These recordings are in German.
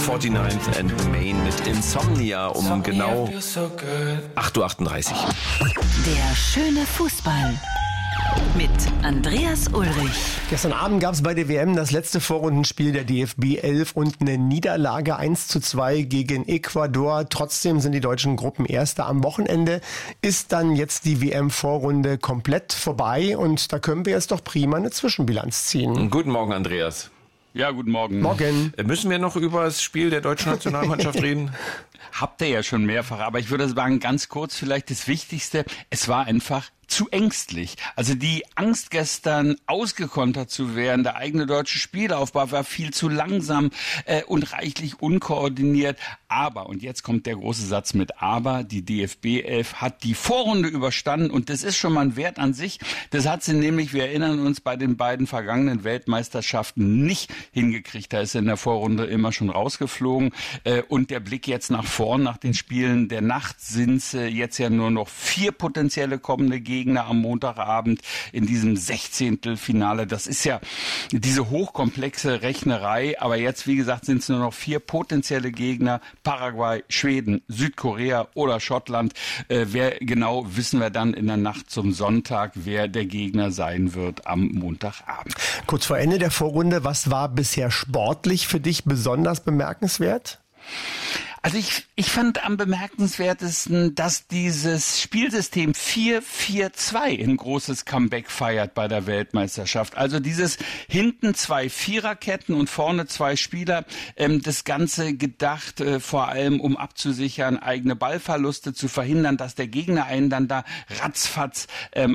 49th and Main mit Insomnia um genau 8.38 Uhr. Der schöne Fußball mit Andreas Ulrich. Gestern Abend gab es bei der WM das letzte Vorrundenspiel der DFB 11 und eine Niederlage 1:2 gegen Ecuador. Trotzdem sind die deutschen Gruppen Erste. Am Wochenende ist dann jetzt die WM-Vorrunde komplett vorbei und da können wir jetzt doch prima eine Zwischenbilanz ziehen. Guten Morgen, Andreas. Ja, guten Morgen. Morgen. Müssen wir noch über das Spiel der deutschen Nationalmannschaft reden? Habt ihr ja schon mehrfach, aber ich würde sagen, ganz kurz vielleicht das Wichtigste. Es war einfach zu ängstlich. Also die Angst gestern ausgekontert zu werden, der eigene deutsche Spielaufbau war viel zu langsam und reichlich unkoordiniert. Aber, und jetzt kommt der große Satz mit Aber, die DFB 11 hat die Vorrunde überstanden und das ist schon mal ein Wert an sich. Das hat sie nämlich, wir erinnern uns, bei den beiden vergangenen Weltmeisterschaften nicht hingekriegt. Da ist sie in der Vorrunde immer schon rausgeflogen und der Blick jetzt nach vorn, nach den Spielen der Nacht sind es jetzt ja nur noch 4 potenzielle kommende Gegner am Montagabend in diesem 16. Finale. Das ist ja diese hochkomplexe Rechnerei, aber jetzt, wie gesagt, sind es nur noch 4 potenzielle Gegner. Paraguay, Schweden, Südkorea oder Schottland. Wer genau, wissen wir dann in der Nacht zum Sonntag, wer der Gegner sein wird am Montagabend. Kurz vor Ende der Vorrunde, was war bisher sportlich für dich besonders bemerkenswert? Also ich fand am bemerkenswertesten, dass dieses Spielsystem 4-4-2 ein großes Comeback feiert bei der Weltmeisterschaft. Also dieses hinten 2 Viererketten und vorne 2 Spieler, das Ganze gedacht vor allem, um abzusichern, eigene Ballverluste zu verhindern, dass der Gegner einen dann da ratzfatz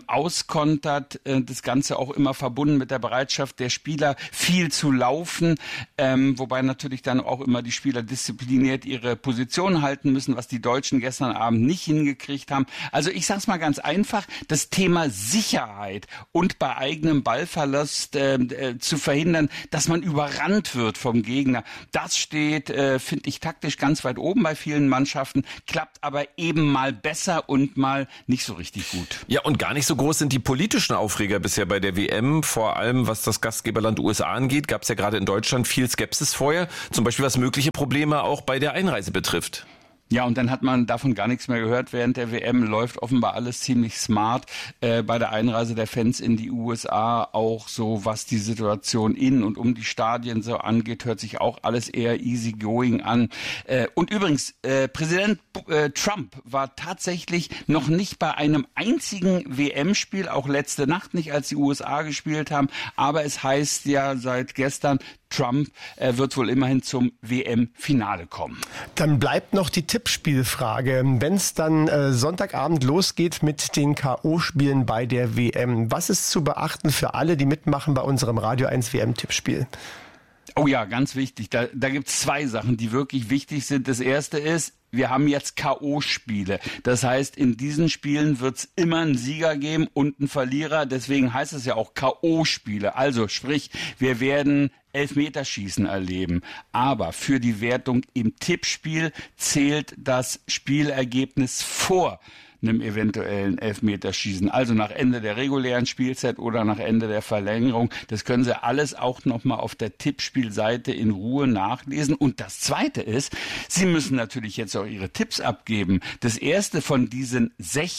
auskontert. Das Ganze auch immer verbunden mit der Bereitschaft der Spieler, viel zu laufen, wobei natürlich dann auch immer die Spieler diszipliniert ihre Position halten müssen, was die Deutschen gestern Abend nicht hingekriegt haben. Also ich sage es mal ganz einfach, das Thema Sicherheit und bei eigenem Ballverlust zu verhindern, dass man überrannt wird vom Gegner, das steht, finde ich, taktisch ganz weit oben bei vielen Mannschaften, klappt aber eben mal besser und mal nicht so richtig gut. Ja, und gar nicht so groß sind die politischen Aufreger bisher bei der WM, vor allem was das Gastgeberland USA angeht, gab es ja gerade in Deutschland viel Skepsis vorher, zum Beispiel was mögliche Probleme auch bei der Einreise betrifft. Ja, und dann hat man davon gar nichts mehr gehört. Während der WM läuft offenbar alles ziemlich smart bei der Einreise der Fans in die USA. Auch so, was die Situation in und um die Stadien so angeht, hört sich auch alles eher easy going an. Und übrigens, Präsident Trump war tatsächlich noch nicht bei einem einzigen WM-Spiel, auch letzte Nacht nicht, als die USA gespielt haben. Aber es heißt ja seit gestern, Trump wird wohl immerhin zum WM-Finale kommen. Dann bleibt noch die Tippspielfrage. Wenn es dann Sonntagabend losgeht mit den K.O.-Spielen bei der WM, was ist zu beachten für alle, die mitmachen bei unserem Radio 1 WM-Tippspiel? Oh ja, ganz wichtig. Da gibt's 2 Sachen, die wirklich wichtig sind. Das erste ist, wir haben jetzt K.O.-Spiele. Das heißt, in diesen Spielen wird's immer einen Sieger geben und einen Verlierer. Deswegen heißt es ja auch K.O.-Spiele. Also sprich, wir werden Elfmeterschießen erleben. Aber für die Wertung im Tippspiel zählt das Spielergebnis vor einem eventuellen Elfmeterschießen, also nach Ende der regulären Spielzeit oder nach Ende der Verlängerung. Das können Sie alles auch nochmal auf der Tippspielseite in Ruhe nachlesen. Und das Zweite ist, Sie müssen natürlich jetzt auch Ihre Tipps abgeben. Das erste von diesen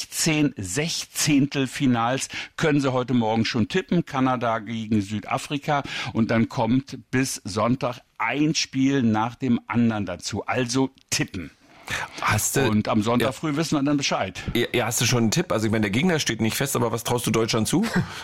16 Sechzehntelfinals können Sie heute Morgen schon tippen. Kanada gegen Südafrika. Und dann kommt bis Sonntag ein Spiel nach dem anderen dazu. Also tippen. Und am Sonntag früh wissen wir dann Bescheid. Ja, hast du schon einen Tipp? Also ich meine, der Gegner steht nicht fest, aber was traust du Deutschland zu?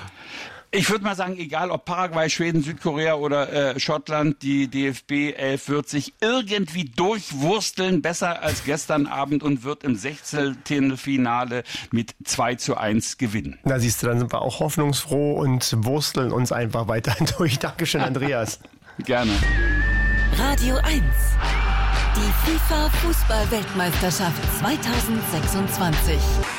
Ich würde mal sagen, egal ob Paraguay, Schweden, Südkorea oder Schottland, die DFB 11 wird sich irgendwie durchwursteln, besser als gestern Abend und wird im 16. Finale mit 2:1 gewinnen. Na siehst du, dann sind wir auch hoffnungsfroh und wursteln uns einfach weiterhin durch. Dankeschön, Andreas. Gerne. Radio 1. Die FIFA-Fußball-Weltmeisterschaft 2026.